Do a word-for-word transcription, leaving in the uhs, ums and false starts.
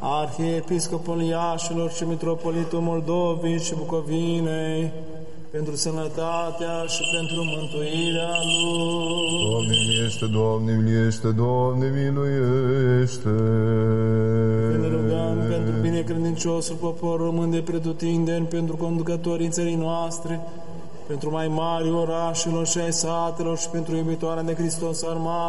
Arhiepiscopul Iașilor și Mitropolitul Moldovei și Bucovinei, pentru sănătatea și pentru mântuirea lui. Doamne miliește, Doamne miliește, Doamne miluiește. Ne rugăm pentru binecredinciosul popor român de pretutindeni, pentru conducătorii țării noastre, pentru mai mari orașelor și ai satelor și pentru iubitoarea de Hristos armată,